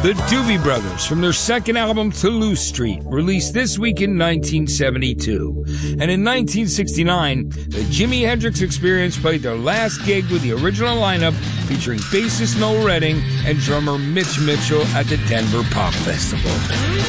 The Doobie Brothers, from their second album, Toulouse Street, released this week in 1972. And in 1969, the Jimi Hendrix Experience played their last gig with the original lineup, featuring bassist Noel Redding and drummer Mitch Mitchell at the Denver Pop Festival.